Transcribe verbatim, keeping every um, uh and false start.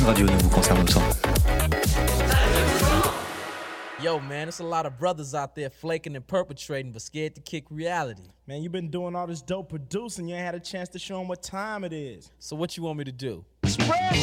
Radio ne vous concerne pas. Yo, man, there's a lot of brothers out there flaking and perpetrating but scared to kick reality. Man, you've been doing all this dope producing. You ain't had a chance to show them what time it is. So what you want me to do? Spread